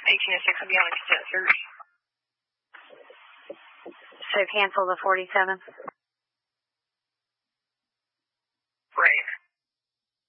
1806 will be on a consent search. So cancel the 47th?